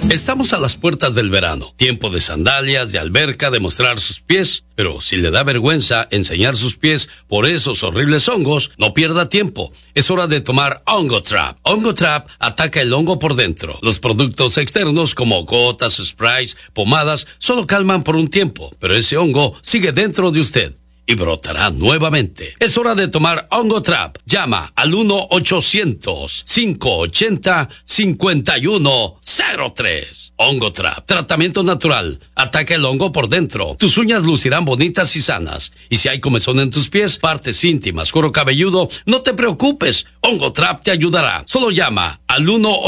Estamos a las puertas del verano, tiempo de sandalias, de alberca, de mostrar sus pies, pero si le da vergüenza enseñar sus pies por esos horribles hongos, no pierda tiempo. Es hora de tomar Ongotrap. Ongotrap ataca el hongo por dentro. Los productos externos como gotas, sprays, pomadas, solo calman por un tiempo, pero ese hongo sigue dentro de usted y brotará nuevamente. Es hora de tomar Ongotrap. Llama al 1-800-580-5103. Ongotrap, tratamiento natural. Ataca el hongo por dentro. Tus uñas lucirán bonitas y sanas. Y si hay comezón en tus pies, partes íntimas, cuero cabelludo, no te preocupes. Ongotrap te ayudará. Solo llama al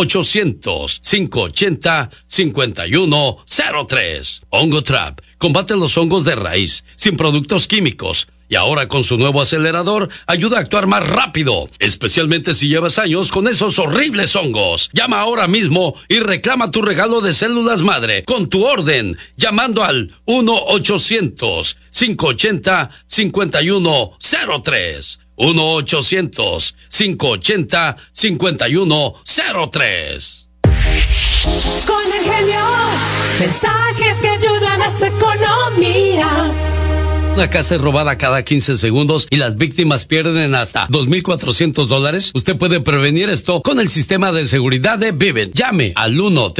1-800-580-5103. Ongotrap combate los hongos de raíz, sin productos químicos. Y ahora con su nuevo acelerador, ayuda a actuar más rápido, especialmente si llevas años con esos horribles hongos. Llama ahora mismo y reclama tu regalo de células madre con tu orden, llamando al 1-800-580-5103. 1-800-580-5103. Con el genio, mensajes que ayudan a su economía. Una casa es robada cada 15 segundos y las víctimas pierden hasta $2,400. Usted puede prevenir esto con el sistema de seguridad de Vivint. Llame al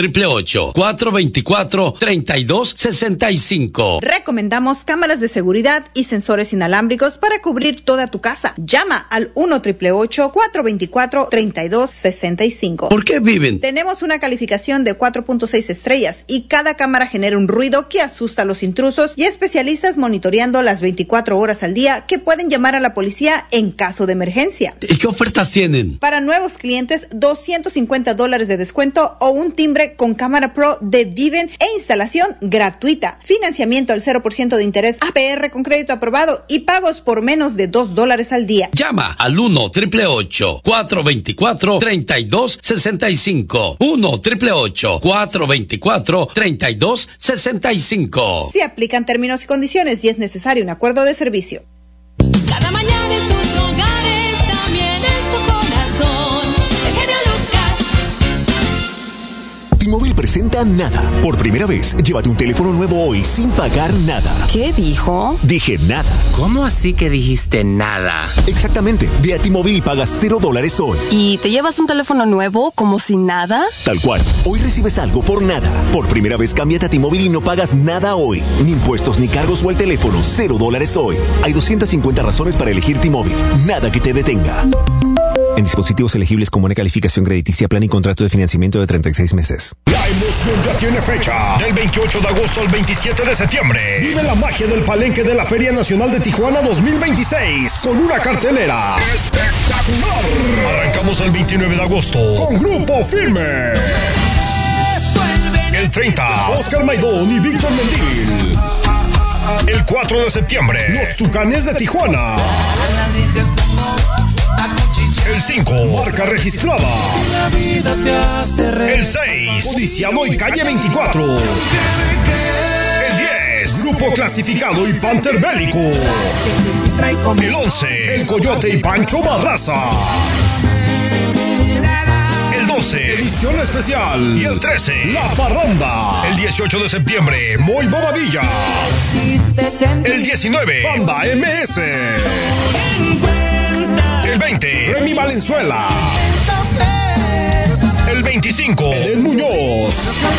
1-888-424-3265. Recomendamos cámaras de seguridad y sensores inalámbricos para cubrir toda tu casa. Llama al 1-888-424-3265. ¿Por qué Vivint? Tenemos una calificación de 4.6 estrellas y cada cámara genera un ruido que asusta a los intrusos y especialistas monitoreando las 24 horas al día que pueden llamar a la policía en caso de emergencia. ¿Y qué ofertas tienen? Para nuevos clientes, $250 de descuento o un timbre con cámara pro de Vivint e instalación gratuita. Financiamiento al 0% de interés, APR con crédito aprobado y pagos por menos de $2 al día. Llama al 1-888-424-3265. 1-888-424-3265. Se aplican términos y condiciones y es necesario un acuerdo de servicio. Cada mañana en sus hogares, también en su corazón. El genio Lucas. T-Mobile presenta Nada. Por primera vez, llévate un teléfono nuevo hoy sin pagar nada. ¿Qué dijo? Dije nada. ¿Cómo así que dijiste nada? Exactamente. Ve a T-Mobile y pagas $0 hoy. ¿Y te llevas un teléfono nuevo como sin nada? Tal cual. Hoy recibes algo por nada. Por primera vez, cámbiate a T-Mobile y no pagas nada hoy. Ni impuestos ni cargos o el teléfono. $0 hoy. Hay 250 razones para elegir T-Mobile. Nada que te detenga. En dispositivos elegibles con buena calificación crediticia, plan y contrato de financiamiento de 36 meses. La emoción ya tiene fecha. Del 28 de agosto al 27 de septiembre. Vive la magia del Palenque de la Feria Nacional de Tijuana 2026 con una cartelera espectacular. Arrancamos el 29 de agosto con Grupo Firme. El 30, Oscar Maidón y Víctor Mendívil. El 4 de septiembre, Los Tucanes de Tijuana. El 5, marca registrada. El 6, Codiciado y Calle 24. El 10, Grupo Clasificado y Panther Bélico. El 11, El Coyote y Pancho Barraza. El 12, edición especial. Y el 13, La Parranda. El 18 de septiembre, Moy Bobadilla. El 19, Banda MS. El 20, Remy Valenzuela. El 25, Edel Muñoz.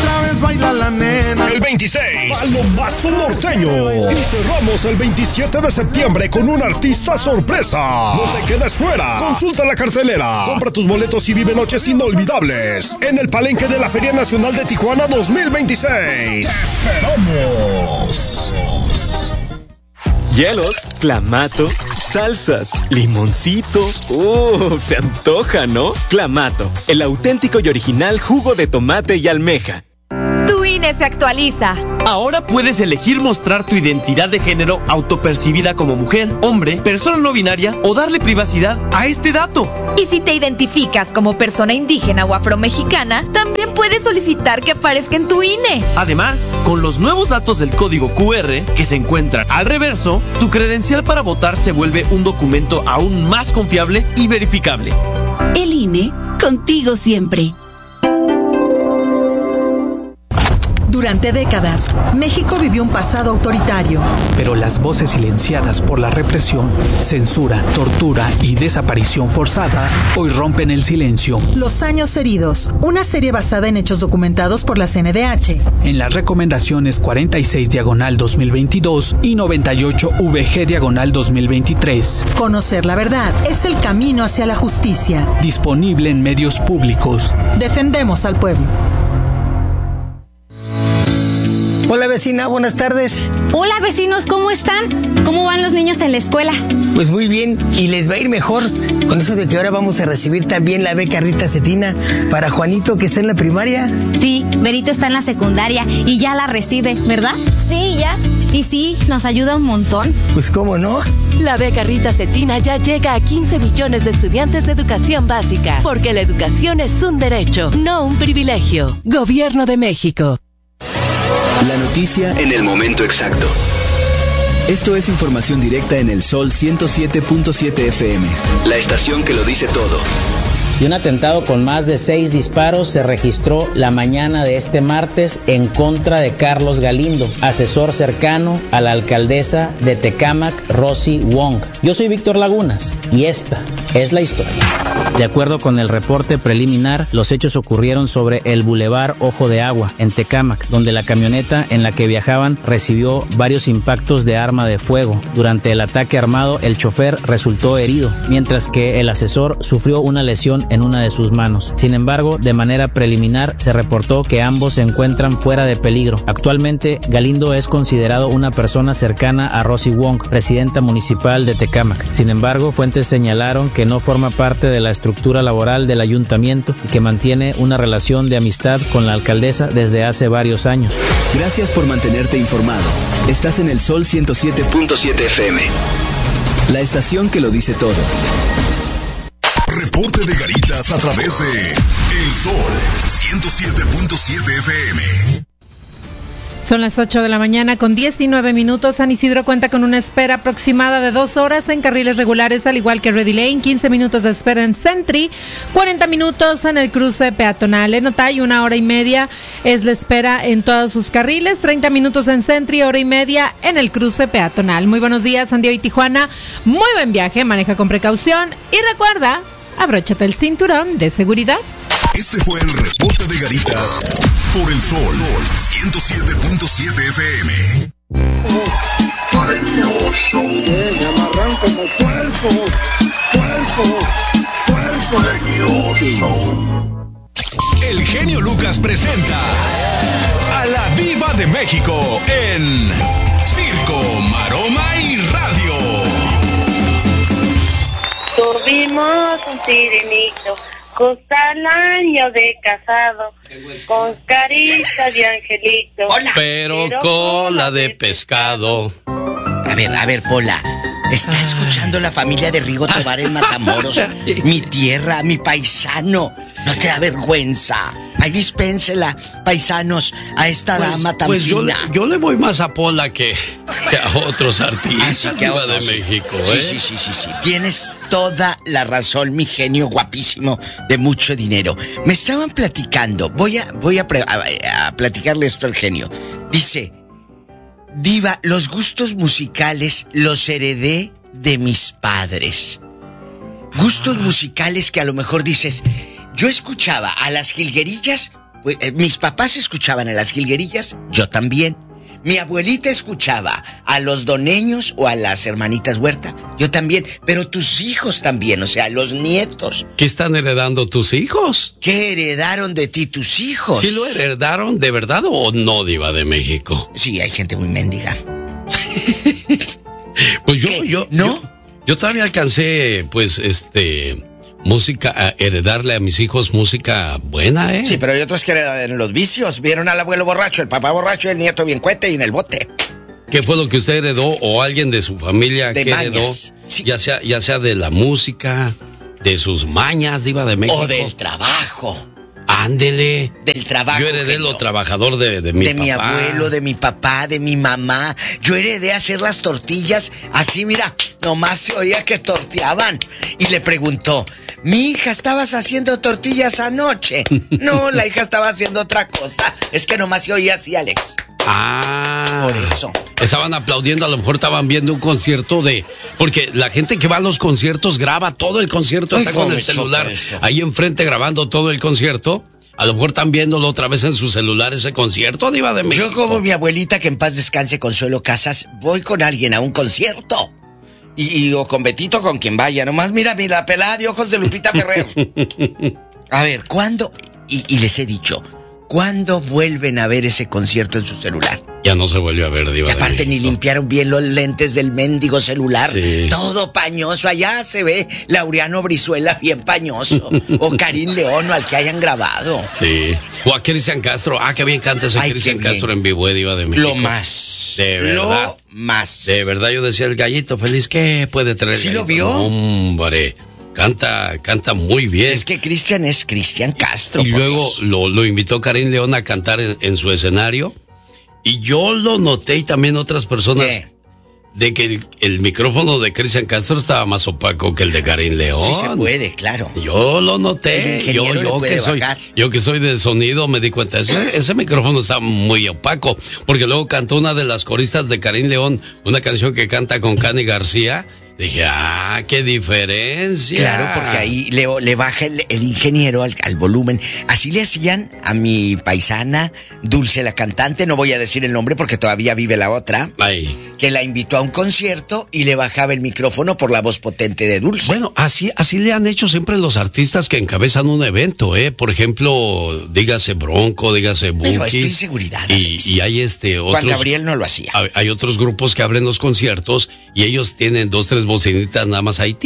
El 26, Palomazo Norteño. Y cerramos el 27 de septiembre con un artista sorpresa. No te quedes fuera. Consulta la cartelera. Compra tus boletos y vive noches inolvidables en el Palenque de la Feria Nacional de Tijuana 2026. ¡Esperamos! Hielos, clamato, salsas, limoncito. Se antoja, ¿no? Clamato, el auténtico y original jugo de tomate y almeja. Tu INE se actualiza. Ahora puedes elegir mostrar tu identidad de género autopercibida como mujer, hombre, persona no binaria o darle privacidad a este dato. Y si te identificas como persona indígena o afromexicana, también puedes solicitar que aparezca en tu INE. Además, con los nuevos datos del código QR que se encuentran al reverso, tu credencial para votar se vuelve un documento aún más confiable y verificable. El INE, contigo siempre. Durante décadas, México vivió un pasado autoritario. Pero las voces silenciadas por la represión, censura, tortura y desaparición forzada hoy rompen el silencio. Los años heridos, una serie basada en hechos documentados por la CNDH. En las recomendaciones 46/2022 y 98/VG/2023. Conocer la verdad es el camino hacia la justicia. Disponible en medios públicos. Defendemos al pueblo. Hola vecina, buenas tardes. Hola vecinos, ¿cómo están? ¿Cómo van los niños en la escuela? Pues muy bien, y les va a ir mejor con eso de que ahora vamos a recibir también la beca Rita Cetina para Juanito, que está en la primaria. Sí, Berito está en la secundaria y ya la recibe, ¿verdad? Sí, ya. Y sí, nos ayuda un montón. Pues cómo no. La beca Rita Cetina ya llega a 15 millones de estudiantes de educación básica, porque la educación es un derecho, no un privilegio. Gobierno de México. La noticia en el momento exacto. Esto es información directa en el Sol 107.7 FM, la estación que lo dice todo. Y un atentado con más de 6 disparos se registró la mañana de este martes en contra de Carlos Galindo, asesor cercano a la alcaldesa de Tecámac, Rosy Wong. Yo soy Víctor Lagunas y esta es la historia. De acuerdo con el reporte preliminar, los hechos ocurrieron sobre el Boulevard Ojo de Agua, en Tecámac, donde la camioneta en la que viajaban recibió varios impactos de arma de fuego. Durante el ataque armado, el chofer resultó herido, mientras que el asesor sufrió una lesión en una de sus manos. Sin embargo, de manera preliminar, se reportó que ambos se encuentran fuera de peligro. Actualmente, Galindo es considerado una persona cercana a Rosy Wong, presidenta municipal de Tecámac. Sin embargo, fuentes señalaron que no forma parte de la estructura laboral del ayuntamiento y que mantiene una relación de amistad con la alcaldesa desde hace varios años. Gracias por mantenerte informado. Estás en el Sol 107.7 FM, la estación que lo dice todo. Reporte de Garitas a través de El Sol 107.7 FM. Son las 8 de la mañana con 19 minutos. San Isidro cuenta con una espera aproximada de 2 horas en carriles regulares, al igual que Ready Lane, 15 minutos de espera en Sentry, 40 minutos en el cruce peatonal. En Otay, 1 hora y media es la espera en todos sus carriles, 30 minutos en Sentry, 1 hora y media en el cruce peatonal. Muy buenos días, San Diego y Tijuana. Muy buen viaje, maneja con precaución y recuerda, abróchate el cinturón de seguridad. Este fue el reporte de Garitas por el Sol 107.7 FM. Me amarran como puerco. El genio Lucas presenta a la Diva de México en Circo, Maroma y Radio. Tuvimos un sirenito, justo al año de casado, con carita de angelito. Hola. Pero cola de pescado. A ver, Pola. Está escuchando la familia de Rigo Tobar en Matamoros. Mi tierra, mi paisano. No te da vergüenza. Ahí dispénsela, paisanos, a esta dama tan pues fina. Yo le voy más a Pola que a otros artistas Así que a otros, de México, Sí. Tienes toda la razón, mi genio guapísimo de mucho dinero. Me estaban platicando. Voy a platicarle esto al genio. Dice: Diva, los gustos musicales los heredé de mis padres. Gustos musicales que a lo mejor dices, yo escuchaba a las jilguerillas, pues, mis papás escuchaban a las jilguerillas, yo también. Mi abuelita escuchaba a los doneños o a las hermanitas Huerta, yo también, pero tus hijos también, o sea, los nietos. ¿Qué están heredando tus hijos? ¿Qué heredaron de ti tus hijos? ¿Sí lo heredaron de verdad o no, Diva de México? Sí, hay gente muy mendiga. Pues yo todavía alcancé, pues, música, a heredarle a mis hijos música buena, ¿eh? Sí, pero hay otros que heredan los vicios. Vieron al abuelo borracho, el papá borracho, el nieto bien cuete y en el bote. ¿Qué fue lo que usted heredó o alguien de su familia que heredó? Sí. Ya sea de la música, de sus mañas, Diva de México. O del trabajo. Ándele. Del trabajo. Yo heredé lo trabajador de mi papá. De mi abuelo, de mi papá, de mi mamá. Yo heredé hacer las tortillas así, mira, nomás se oía que torteaban. Y le preguntó, mi hija, estabas haciendo tortillas anoche. No, la hija estaba haciendo otra cosa. Es que nomás se oía así, Alex. Ah, por eso. Estaban aplaudiendo, a lo mejor estaban viendo un concierto porque la gente que va a los conciertos graba todo el concierto, está con el celular ahí enfrente grabando todo el concierto. A lo mejor están viéndolo otra vez en su celular ese concierto, Diva de México. Yo, como mi abuelita, que en paz descanse, Consuelo Casas, voy con alguien a un concierto. O con Betito, con quien vaya. Nomás mira la pelada de ojos de Lupita Ferrer. A ver, ¿cuándo? Y les he dicho, ¿cuándo vuelven a ver ese concierto en su celular? Ya no se vuelve a ver, Diva. Y aparte ni limpiaron bien los lentes del mendigo celular. Sí. Todo pañoso. Allá se ve Laureano Brizuela bien pañoso. O Karim León, o al que hayan grabado. Sí. O a Cristian Castro. Ah, qué bien canta ese Cristian Castro en vivo, Diva de México. Lo más. De verdad. Lo más. De verdad, yo decía, el gallito feliz, ¿qué puede traer? ¿Sí lo vio? Hombre. Canta muy bien. Es que Cristian es Cristian Castro. Y luego lo invitó Karim León a cantar en su escenario. Y yo lo noté, y también otras personas, de que el micrófono de Cristian Castro estaba más opaco que el de Karim León. Sí se puede, claro. Yo lo noté. Yo que soy de sonido me di cuenta, ese micrófono está muy opaco. Porque luego cantó una de las coristas de Karim León, una canción que canta con Cani García. Dije, qué diferencia. Claro, porque ahí le baja el ingeniero al volumen. Así le hacían a mi paisana, Dulce la cantante, no voy a decir el nombre porque todavía vive la otra, que la invitó a un concierto y le bajaba el micrófono por la voz potente de Dulce. Bueno, así le han hecho siempre los artistas que encabezan un evento, ¿eh? Por ejemplo, dígase Bronco, dígase Bunky. Pero es inseguridad. Y hay otros... Juan Gabriel no lo hacía. Hay otros grupos que abren los conciertos y ellos tienen 2, 3 bocinitas nada más ahí,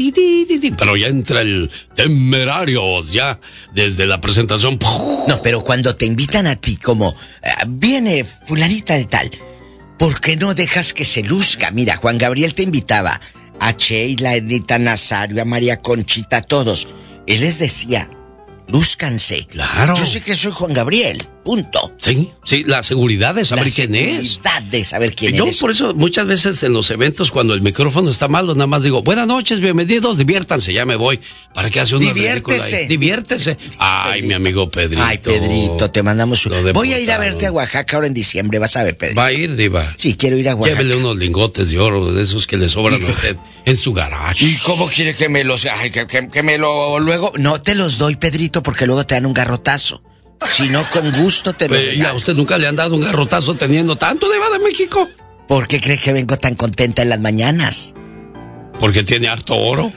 pero ya entra el Temerarios, ya, desde la presentación. No, pero cuando te invitan a ti como, viene fulanita de tal, ¿por qué no dejas que se luzca? Mira, Juan Gabriel te invitaba a Sheila, Edita Nazario, a María Conchita, a todos. Él les decía, lúzcanse. Claro. Yo sé que soy Juan Gabriel, punto. Sí, la seguridad de saber quién es. La seguridad de saber quién Yo eres. Por eso muchas veces en los eventos, cuando el micrófono está malo, nada más digo, buenas noches, bienvenidos, diviértanse, ya me voy. ¿Para qué hace una ridícula ahí? Diviértese. Ay, mi amigo Pedrito. Ay, Pedrito, te mandamos voy a ir a verte a Oaxaca ahora en diciembre, vas a ver, Pedrito. ¿Va a ir, Diva? Sí, quiero ir a Oaxaca. Llévele unos lingotes de oro, de esos que le sobran a usted en su garage. ¿Y cómo quiere que me los... que me lo... Luego... No te los doy, Pedrito, porque luego te dan un garrotazo. Si no, con gusto te lo doy. ¿Y a usted nunca le han dado un garrotazo teniendo tanto, Diva de México? ¿Por qué cree que vengo tan contenta en las mañanas? Porque tiene harto oro.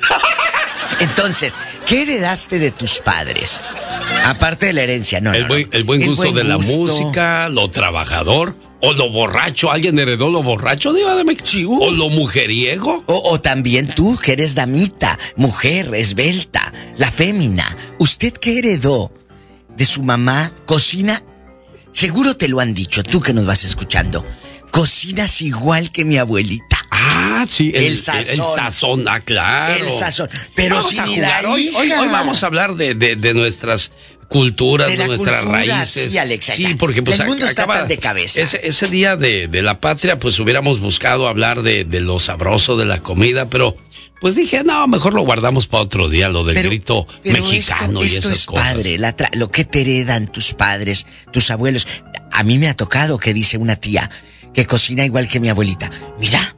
Entonces, ¿qué heredaste de tus padres? Aparte de la herencia, El buen gusto de la música, lo trabajador, o lo borracho. ¿Alguien heredó lo borracho, Diva de México? Sí, ¿o lo mujeriego? O también tú, que eres damita, mujer, esbelta, la fémina. ¿Usted qué heredó de su mamá? Cocina, seguro te lo han dicho, tú que nos vas escuchando. Cocinas igual que mi abuelita. Ah, sí, el sazón, claro. El sazón. Pero vamos a jugar hoy vamos a hablar de nuestras culturas, de nuestras raíces. Sí, Alexa. Sí, porque pues el mundo está tan de cabeza. Ese día de la patria, pues hubiéramos buscado hablar de lo sabroso de la comida, pero pues dije, no, mejor lo guardamos para otro día, lo del grito mexicano y esas es cosas. Padre, lo que te heredan tus padres, tus abuelos. A mí me ha tocado que dice una tía que cocina igual que mi abuelita. Mira,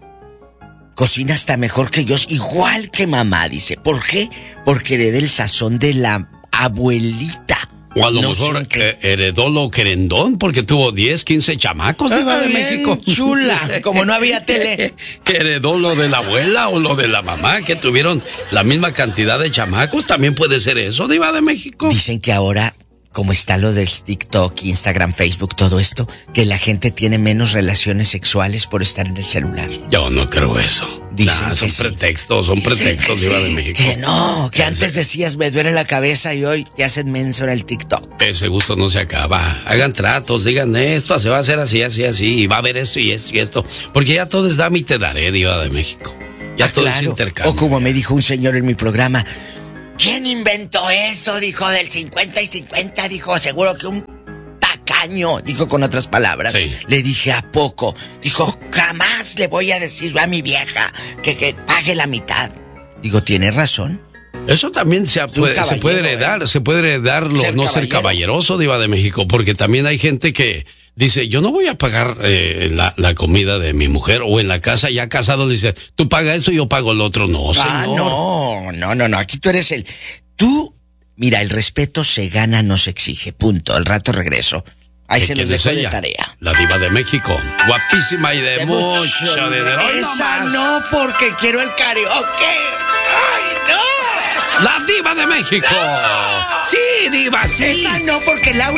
cocina hasta mejor que yo, igual que mamá, dice. ¿Por qué? Porque heredé el sazón de la abuelita. O a lo mejor heredó lo querendón, porque tuvo 10, 15 chamacos de México. Chula, como no había tele. Heredó lo de la abuela o lo de la mamá, que tuvieron la misma cantidad de chamacos. También puede ser eso, Diva de México. Dicen que ahora, como está lo del TikTok, Instagram, Facebook, todo esto, que la gente tiene menos relaciones sexuales por estar en el celular. Yo no creo eso. Dicen son pretextos, Diva de México. Que no, que antes decías me duele la cabeza y hoy te hacen menso en el TikTok. Ese gusto no se acaba. Hagan tratos, digan esto, se va a hacer así, y va a haber esto y esto y esto. Porque ya todo es dame y te daré, Diva de México. Ya todo es intercambio. O como me dijo un señor en mi programa, ¿quién inventó eso? Dijo, del 50 y 50, dijo, seguro que un tacaño, dijo con otras palabras. Sí. Le dije, ¿a poco? Dijo, jamás le voy a decir a mi vieja que pague la mitad. Digo, ¿tiene razón? Eso también se puede heredar ser caballeroso, Diva de México, porque también hay gente que dice, yo no voy a pagar la comida de mi mujer, o en la casa ya casado dice, tú paga esto y yo pago el otro. No, señor. No, aquí tú eres mira, el respeto se gana, no se exige, punto. Al rato regreso. Ahí se los dejo de tarea. La Diva de México, guapísima y de mucho dinero. Esa no, porque quiero el karaoke. ¡Ay, no! La Diva de México. ¡No! Sí, Diva, sí. Esa no, porque Laura